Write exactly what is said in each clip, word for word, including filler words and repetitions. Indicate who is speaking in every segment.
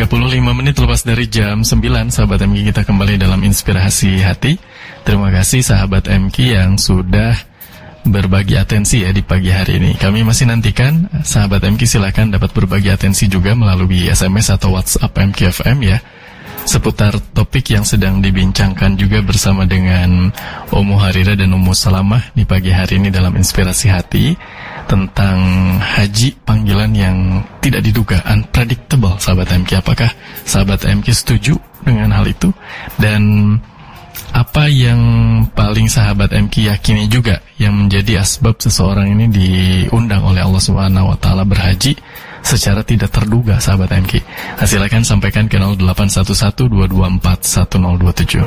Speaker 1: tiga puluh lima menit lepas dari jam sembilan, sahabat M Q, kita kembali dalam Inspirasi Hati. Terima kasih sahabat M Q yang sudah berbagi atensi ya di pagi hari ini. Kami masih nantikan sahabat M Q, silakan dapat berbagi atensi juga melalui S M S atau WhatsApp M Q F M ya, seputar topik yang sedang dibincangkan juga bersama dengan Ummu Harira dan Ummu Salamah di pagi hari ini dalam Inspirasi Hati, tentang haji, panggilan yang tidak diduga, unpredictable, sahabat M Q. Apakah sahabat M Q setuju dengan hal itu? Dan apa yang paling sahabat M Q yakini juga yang menjadi asbab seseorang ini diundang oleh Allah Subhanahu wa taala berhaji secara tidak terduga, sahabat M Q? Silakan sampaikan ke nol delapan satu satu dua dua empat satu nol dua tujuh.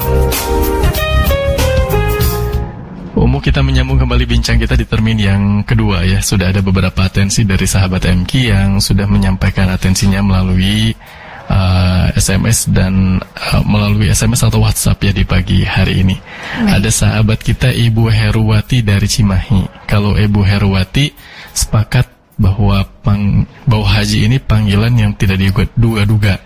Speaker 1: Umum, kita menyambung kembali bincang kita di termin yang kedua ya. Sudah ada beberapa atensi dari sahabat M Q yang sudah menyampaikan atensinya melalui uh, S M S dan uh, melalui S M S atau WhatsApp ya di pagi hari ini. Baik. Ada sahabat kita Ibu Heruwati dari Cimahi. Kalau Ibu Heruwati sepakat bahwa pang, bahwa haji ini panggilan yang tidak diduga-duga,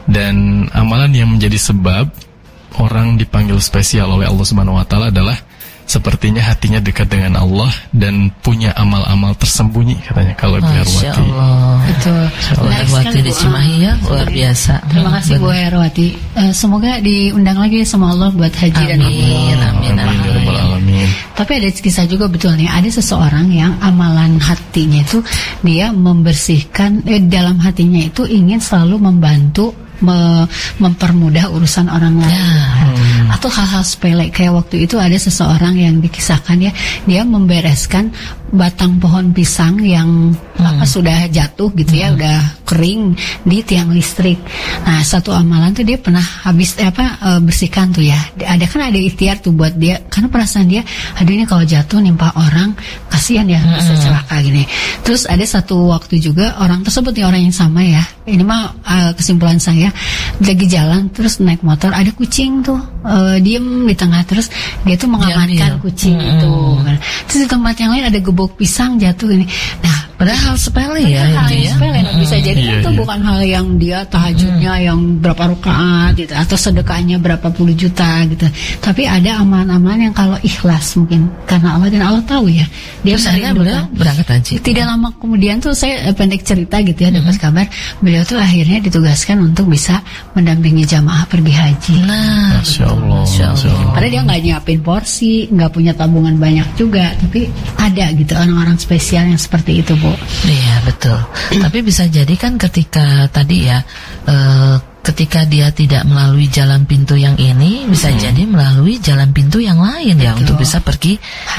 Speaker 1: dan amalan yang menjadi sebab orang dipanggil spesial oleh Allah Subhanahu wa taala adalah sepertinya hatinya dekat dengan Allah dan punya amal-amal tersembunyi, katanya kalau Ibu Heruwati.
Speaker 2: Masya Allah. Betul. Ibu Heruwati di Cimahi ya, luar biasa.
Speaker 3: Terima kasih Bu Heruwati. Uh, semoga diundang lagi sama Allah buat haji
Speaker 2: amin,
Speaker 3: dan umroh.
Speaker 2: Amin, amin, amin,
Speaker 3: amin. Tapi ada kisah juga betul nih. Ada seseorang yang amalan hatinya itu dia membersihkan, eh, dalam hatinya itu ingin selalu membantu Me, mempermudah urusan orang lain, ya. hmm. atau hal-hal sepele. Kayak waktu itu ada seseorang yang dikisahkan ya, dia membereskan batang pohon pisang yang hmm. apa sudah jatuh gitu ya, hmm. udah kering di tiang listrik. Nah, satu amalan tuh dia pernah habis eh, apa e, bersihkan tuh ya. Ada kan ada ikhtiar tuh buat dia, karena perasaan dia, aduh ini kalau jatuh nimpa orang kasihan ya, hmm. bisa celaka gini. Terus ada satu waktu juga orang tersebut nih, orang yang sama ya. Ini mah e, kesimpulan saya, lagi jalan terus naik motor, ada kucing tuh uh, diem di tengah, terus dia tuh mengamankan ya, kucing hmm. itu. Terus di tempat yang lain ada gebok pisang jatuh ini. Nah,
Speaker 2: padahal hal sepele ya,
Speaker 3: hal yang
Speaker 2: ya.
Speaker 3: sepele. Nah, bisa jadi
Speaker 1: iya,
Speaker 3: itu
Speaker 1: iya.
Speaker 3: bukan hal yang dia tahajudnya hmm. yang berapa rakaat gitu, atau sedekahnya berapa puluh juta gitu. Tapi ada amalan-amalan yang kalau ikhlas mungkin karena Allah, dan Allah tahu ya. Dia
Speaker 2: saya beliau berangkat haji.
Speaker 3: Tidak lama kemudian tuh saya eh, pendek cerita gitu ya, dapat hmm. kabar beliau tuh akhirnya ditugaskan untuk bisa mendampingi jamaah pergi haji.
Speaker 2: Nah,
Speaker 1: Masya Allah, Masya Allah.
Speaker 3: Padahal dia nggak nyiapin porsi, nggak punya tabungan banyak juga, tapi ada gitu orang-orang spesial yang seperti itu, Bu.
Speaker 2: Iya, betul. Tapi bisa jadi kan ketika tadi ya, uh, ketika dia tidak melalui jalan pintu yang ini, bisa hmm. jadi melalui jalan pintu yang lain. Betul. Ya, untuk bisa pergi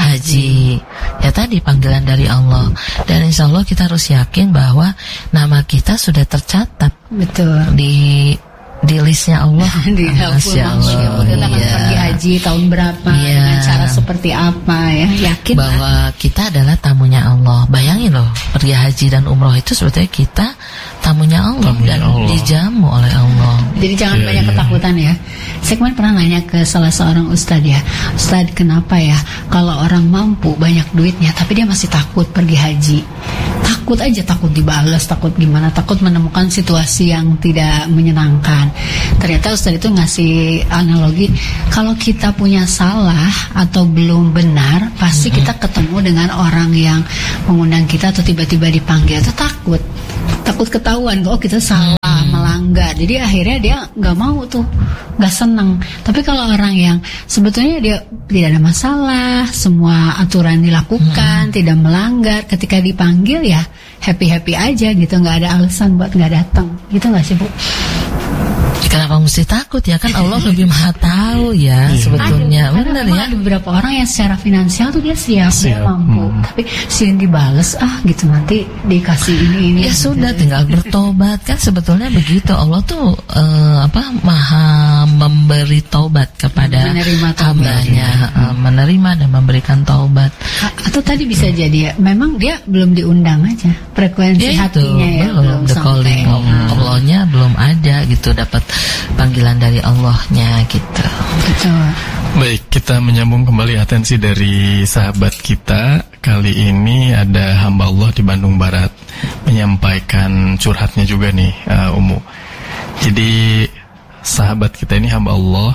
Speaker 2: haji. haji. Ya tadi panggilan dari Allah. Dan insya Allah kita harus yakin bahwa nama kita sudah tercatat.
Speaker 3: Betul.
Speaker 2: Di di listnya Allah.
Speaker 3: Di
Speaker 2: Masya Allah.
Speaker 3: Kita akan
Speaker 2: iya.
Speaker 3: pergi haji tahun berapa,
Speaker 2: iya.
Speaker 3: dengan cara seperti apa ya. Yakin
Speaker 2: bahwa
Speaker 3: lah.
Speaker 2: Kita adalah tamunya Allah. Bayangin loh, pergi haji dan umroh itu sebetulnya kita tamunya Allah, tamunya dan Allah. Dijamu oleh Allah.
Speaker 3: Jadi jangan yeah, banyak yeah. ketakutan ya. Saya kemarin pernah nanya ke salah seorang ustadz ya, Ustadz, kenapa ya kalau orang mampu banyak duitnya tapi dia masih takut pergi haji? Takut aja, takut dibalas, takut gimana, takut menemukan situasi yang tidak menyenangkan. Ternyata ustadz itu ngasih analogi, kalau kita punya salah atau belum benar, pasti mm-hmm. kita ketemu dengan orang yang mengundang kita atau tiba-tiba dipanggil, itu takut takut ketahuan, oh kita salah, hmm. melanggar. Jadi akhirnya dia nggak mau tuh, nggak senang. Tapi kalau orang yang sebetulnya dia tidak ada masalah, semua aturan dilakukan, hmm. tidak melanggar, ketika dipanggil ya happy-happy aja gitu, nggak ada alasan buat nggak datang. Gitu nggak sih, Bu?
Speaker 2: Kenapa mesti takut ya, kan Allah lebih maha tahu ya sebetulnya.
Speaker 3: Benar ya. Ada beberapa orang yang secara finansial tuh dia siap, siap. dia mampu, hmm. tapi sering dibales ah gitu, nanti dikasih ini ini.
Speaker 2: Ya gitu. Sudah tinggal bertobat kan, sebetulnya begitu. Allah tuh uh, apa maha memberi taubat kepada hambanya, uh, menerima dan memberikan taubat.
Speaker 3: Atau tadi bisa jadi ya, memang dia belum diundang aja, frekuensi
Speaker 2: ya
Speaker 3: hatinya
Speaker 2: itu,
Speaker 3: ya
Speaker 2: belum,
Speaker 3: belum
Speaker 2: the calling
Speaker 3: hmm.
Speaker 2: Allahnya belum ada gitu, dapat panggilan dari Allahnya gitu.
Speaker 3: Betul.
Speaker 1: Baik, kita menyambung kembali atensi dari sahabat kita. Kali ini ada hamba Allah di Bandung Barat menyampaikan curhatnya juga nih, uh, Umu. Jadi sahabat kita ini hamba Allah,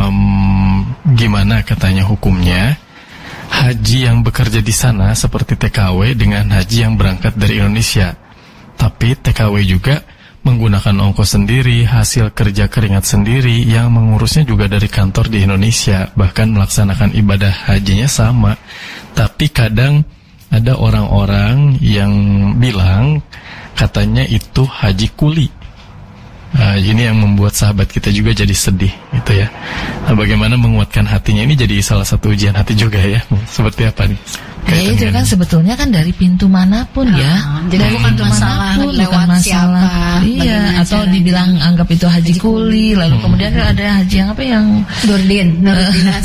Speaker 1: um, gimana katanya hukumnya haji yang bekerja di sana seperti T K W dengan haji yang berangkat dari Indonesia. Tapi T K W juga menggunakan ongkos sendiri, hasil kerja keringat sendiri, yang mengurusnya juga dari kantor di Indonesia, bahkan melaksanakan ibadah hajinya sama. Tapi kadang ada orang-orang yang bilang katanya itu haji kuli. Nah, ini yang membuat sahabat kita juga jadi sedih gitu ya. Nah, bagaimana menguatkan hatinya ini jadi salah satu ujian hati juga ya. Seperti apa nih?
Speaker 2: Ya itu kan sebetulnya kan dari pintu manapun ya.
Speaker 3: Ah, jadi
Speaker 2: dari
Speaker 3: bukan
Speaker 2: pintu
Speaker 3: masalah
Speaker 2: manapun,
Speaker 3: lewat
Speaker 2: bukan masalah.
Speaker 3: siapa,
Speaker 2: Iya,
Speaker 3: bagaimana
Speaker 2: atau
Speaker 3: caranya.
Speaker 2: dibilang anggap itu haji kuli, lalu
Speaker 1: Hmm.
Speaker 2: kemudian ada haji yang apa yang
Speaker 3: Nurdin, Nurdinas.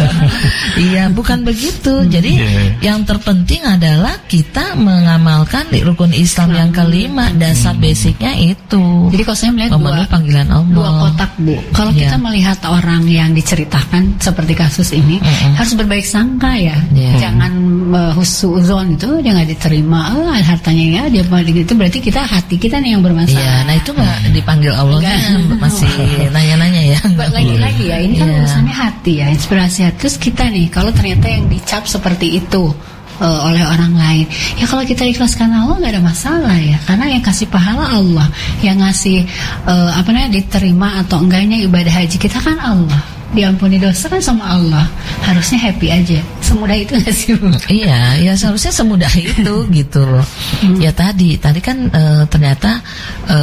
Speaker 2: iya, bukan begitu. Jadi
Speaker 1: Yeah.
Speaker 2: yang terpenting adalah kita mengamalkan di rukun Islam yang kelima, dasar basicnya itu.
Speaker 3: Jadi kalau saya melihat
Speaker 2: memenuhi
Speaker 3: dua,
Speaker 2: panggilan Allah.
Speaker 3: dua kotak, Bu. Kalau
Speaker 2: Iya.
Speaker 3: kita melihat orang yang diceritakan seperti kasus ini,
Speaker 2: Mm-mm.
Speaker 3: harus berbaik sangka ya.
Speaker 2: Iya.
Speaker 3: Jangan uh, husnuzon itu dia nggak diterima, oh, hartanya ya dia balik itu berarti kita hati kita nih yang bermasalah.
Speaker 2: Iya, nah itu nggak dipanggil Allah
Speaker 3: Nggak.
Speaker 2: masih nanya-nanya ya.
Speaker 3: Ba- Lagi-lagi ya, ini kan
Speaker 2: Iya.
Speaker 3: urusannya hati ya, inspirasi hati. Terus kita nih, kalau ternyata yang dicap seperti itu uh, oleh orang lain, ya kalau kita ikhlaskan Allah nggak ada masalah ya, karena yang kasih pahala Allah, yang ngasih uh, apa namanya diterima atau enggaknya ibadah haji kita kan Allah, diampuni dosa kan sama Allah, harusnya happy aja, semudah itu nggak sih, Bu?
Speaker 2: Iya, ya seharusnya semudah itu gitu loh. Ya tadi, tadi kan e, ternyata e,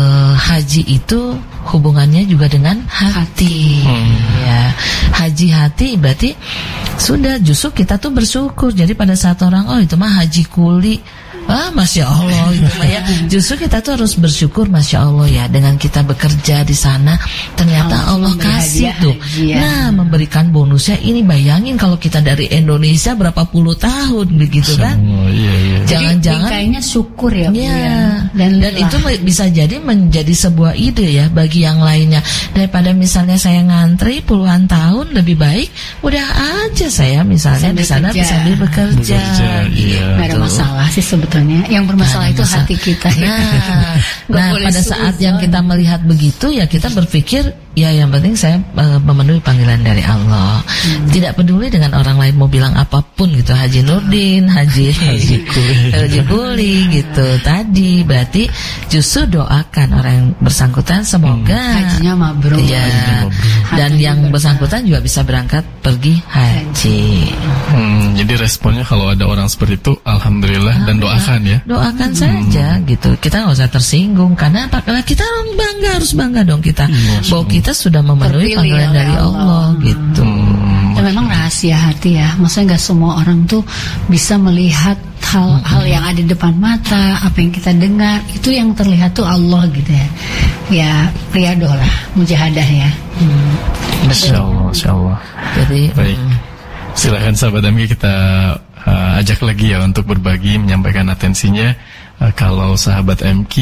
Speaker 2: haji itu hubungannya juga dengan hati. Ya, haji hati berarti sudah justru kita tuh bersyukur. Jadi pada saat orang oh itu mah haji kuli, ah masya Allah itu mah ya. Justru kita tuh harus bersyukur masya Allah ya dengan kita bekerja di sana ternyata
Speaker 3: Allah
Speaker 2: Allah
Speaker 3: memberi
Speaker 2: kasih
Speaker 3: hadiah
Speaker 2: tuh.
Speaker 3: haji ya.
Speaker 2: Nah memberikan bonusnya ini bayangin kalau kita dari Indonesia berapa puluh tahun begitu kan?
Speaker 1: Oh, iya, iya.
Speaker 2: Jangan-jangan
Speaker 3: kayaknya syukur ya, Bu,
Speaker 2: ya,
Speaker 3: ya.
Speaker 2: dan,
Speaker 3: lillah.
Speaker 2: itu bisa jadi menjadi sebuah ide ya bagi yang lainnya. Daripada misalnya saya ngantri puluhan tahun, lebih baik udah aja saya misalnya
Speaker 3: Sambil
Speaker 2: di sana
Speaker 3: kerja.
Speaker 2: bisa sambil bekerja.
Speaker 1: Bekerja, iya.
Speaker 3: Nggak ada
Speaker 2: gitu.
Speaker 3: masalah sih sebetulnya. Yang bermasalah
Speaker 2: Nggak ada
Speaker 3: itu
Speaker 2: masalah.
Speaker 3: hati kita.
Speaker 2: Nah,
Speaker 3: Nggak
Speaker 2: nah
Speaker 3: boleh
Speaker 2: pada saat
Speaker 3: suuzon.
Speaker 2: yang kita melihat begitu ya kita berpikir ya yang penting saya uh, memenuhi panggilan dari Allah.
Speaker 3: Hmm.
Speaker 2: Tidak peduli dengan orang lain mau bilang apapun gitu, Haji Nurdin, Haji
Speaker 1: Haji Kuli.
Speaker 2: Haji Kuli gitu. Tadi berarti justru doakan orang yang bersangkutan semoga
Speaker 3: Hajinya mabrur.
Speaker 2: Iya. Dan
Speaker 3: Hatinya
Speaker 2: yang
Speaker 3: berkah.
Speaker 2: bersangkutan juga bisa berangkat pergi haji.
Speaker 1: Hmm, jadi responnya kalau ada orang seperti itu, alhamdulillah dan doakan ya.
Speaker 2: Doakan saja gitu. Kita nggak usah tersinggung karena apa? Karena kita orang bangga, harus bangga dong kita bahwa kita sudah memenuhi
Speaker 3: Terpilih
Speaker 2: panggilan
Speaker 3: oleh
Speaker 2: dari Allah,
Speaker 3: Allah.
Speaker 2: gitu.
Speaker 1: Hmm,
Speaker 3: Dan memang rahasia hati ya. Maksudnya nggak semua orang tuh bisa melihat hal-hal yang ada di depan mata, apa yang kita dengar itu yang terlihat tuh Allah gitu ya. Ya riadoh lah, mujahadah ya. Hmm.
Speaker 1: Masya Allah, Masya Allah.
Speaker 2: Jadi
Speaker 1: Baik.
Speaker 2: mm,
Speaker 1: Silakan sahabat M G kita uh, ajak lagi ya untuk berbagi, menyampaikan atensinya. Uh, kalau sahabat M K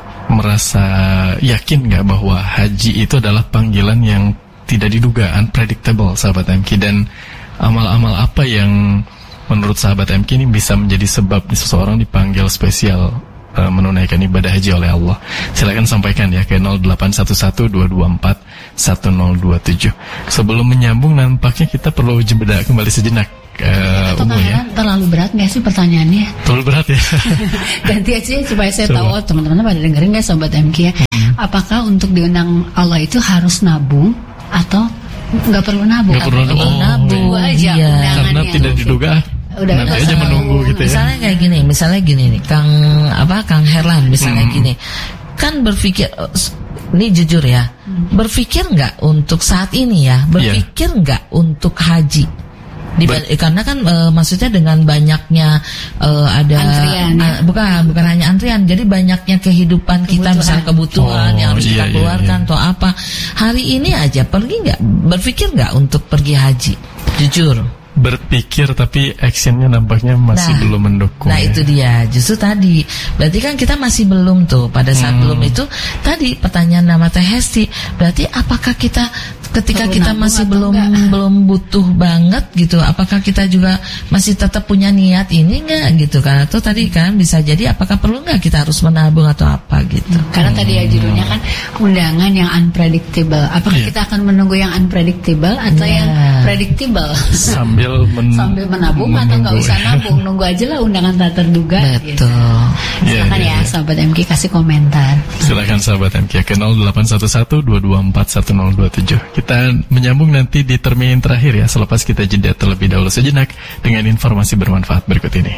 Speaker 1: merasa yakin nggak bahwa haji itu adalah panggilan yang tidak diduga, unpredictable sahabat M K, dan amal-amal apa yang menurut sahabat M K ini bisa menjadi sebab seseorang dipanggil spesial uh, menunaikan ibadah haji oleh Allah. Silakan sampaikan ya ke nol delapan satu satu dua dua empat satu nol dua tujuh. Sebelum menyambung nampaknya kita perlu jeda kembali sejenak. Uh,
Speaker 3: Atau
Speaker 1: umum ya.
Speaker 3: kadang-kadang terlalu berat nggak sih pertanyaannya?
Speaker 1: Terlalu berat ya.
Speaker 3: Ganti aja supaya saya
Speaker 1: Coba.
Speaker 3: tahu oh, teman-teman pada dengerin nggak sobat M K ya. Apakah untuk diundang Allah itu harus nabung atau nggak perlu nabung?
Speaker 1: Nggak perlu
Speaker 3: Apa-
Speaker 1: nabung.
Speaker 3: Oh, nabung
Speaker 2: Oh,
Speaker 3: aja
Speaker 2: iya.
Speaker 3: undangannya.
Speaker 1: Karena tidak diduga.
Speaker 3: Udah,
Speaker 1: Nanti
Speaker 3: udah
Speaker 1: aja
Speaker 3: tahu.
Speaker 1: menunggu gitu ya.
Speaker 2: misalnya kayak gini, misalnya gini nih, Kang apa Kang Herlan misalnya
Speaker 1: Hmm.
Speaker 2: gini, kan berpikir oh, s- ini jujur ya, berpikir nggak untuk saat ini ya, berpikir nggak untuk haji? Diba- karena kan e, maksudnya dengan banyaknya e, ada
Speaker 3: Antrian, ya?
Speaker 2: a- bukan bukan hanya antrian, jadi banyaknya kehidupan kita,
Speaker 3: Kebutuhan.
Speaker 2: misalnya kebutuhan
Speaker 1: Oh,
Speaker 2: yang harus
Speaker 1: iya,
Speaker 2: kita
Speaker 1: iya,
Speaker 2: keluarkan
Speaker 1: iya.
Speaker 2: atau apa. Hari ini aja pergi nggak, berpikir nggak untuk pergi haji? Jujur.
Speaker 1: Berpikir tapi actionnya nampaknya masih
Speaker 2: Nah,
Speaker 1: belum mendukung.
Speaker 2: Nah
Speaker 1: ya.
Speaker 2: itu dia, justru tadi. Berarti kan kita masih belum tuh pada saat
Speaker 1: Hmm.
Speaker 2: belum itu. Tadi pertanyaan nama Teh Hesti, berarti apakah kita ketika
Speaker 3: Perlu
Speaker 2: kita
Speaker 3: nabung
Speaker 2: masih
Speaker 3: atau
Speaker 2: belum
Speaker 3: enggak?
Speaker 2: belum butuh banget gitu, apakah kita juga masih tetap punya niat ini enggak gitu kan? Atau tadi kan bisa jadi apakah perlu nggak kita harus menabung atau apa gitu?
Speaker 3: Karena tadi ya judulnya kan undangan yang unpredictable. Apakah
Speaker 1: Iya.
Speaker 3: kita akan menunggu yang unpredictable atau
Speaker 2: Iya.
Speaker 3: yang predictable?
Speaker 1: Sambil men-
Speaker 3: Sambil menabung atau nggak
Speaker 1: menunggu.
Speaker 3: usah nabung, nunggu aja lah undangan tak terduga. Gitu.
Speaker 2: Betul.
Speaker 1: Iya,
Speaker 3: Silakan
Speaker 1: iya,
Speaker 3: ya,
Speaker 1: iya.
Speaker 3: sahabat M K kasih komentar.
Speaker 1: Silakan sahabat M K ke nol delapan satu satu dua dua empat satu nol dua tujuh. Kita menyambung nanti di termin terakhir ya, selepas kita jeda terlebih dahulu sejenak dengan informasi bermanfaat berikut ini.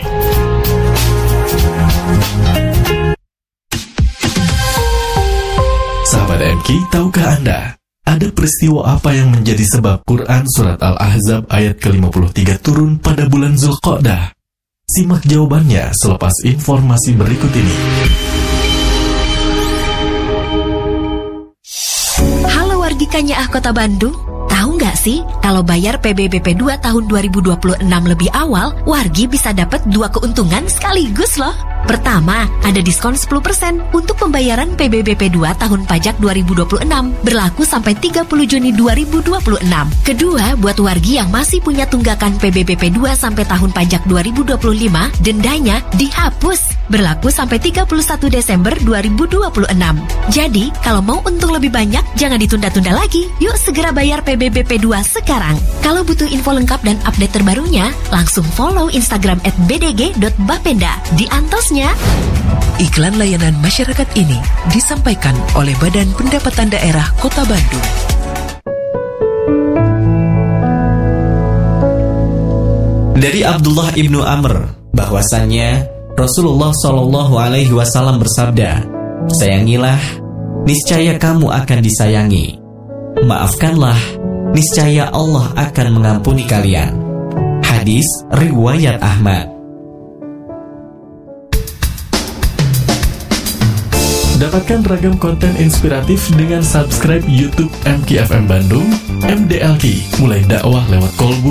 Speaker 4: Sahabat M K, tahukah Anda, ada peristiwa apa yang menjadi sebab Quran Surat Al-Ahzab ayat ke lima puluh tiga turun pada bulan Zulqa'dah? Simak jawabannya selepas informasi berikut ini.
Speaker 5: Halo wargi Kanyaah Kota Bandung, tahu nggak sih kalau bayar P B B P dua tahun dua ribu dua puluh enam lebih awal, wargi bisa dapat dua keuntungan sekaligus loh. Pertama, ada diskon sepuluh persen untuk pembayaran P B B P dua tahun pajak dua ribu dua puluh enam, berlaku sampai tiga puluh Juni dua ribu dua puluh enam. Kedua, buat wargi yang masih punya tunggakan P B B P dua sampai tahun pajak dua ribu dua puluh lima, dendanya dihapus, berlaku sampai tiga puluh satu Desember dua ribu dua puluh enam. Jadi, kalau mau untung lebih banyak, jangan ditunda-tunda lagi. Yuk segera bayar P B B P dua sekarang. Kalau butuh info lengkap dan update terbarunya, langsung follow Instagram at b d g dot bapenda. Di antosnya.
Speaker 6: Iklan layanan masyarakat ini disampaikan oleh Badan Pendapatan Daerah Kota Bandung.
Speaker 7: Dari Abdullah ibnu Amr bahwasannya Rasulullah Shallallahu Alaihi Wasallam bersabda, sayangilah, niscaya kamu akan disayangi. Maafkanlah, niscaya Allah akan mengampuni kalian. Hadis riwayat Ahmad.
Speaker 4: Dapatkan ragam konten inspiratif dengan subscribe YouTube M K F M Bandung, M D L K, mulai dakwah lewat kolbu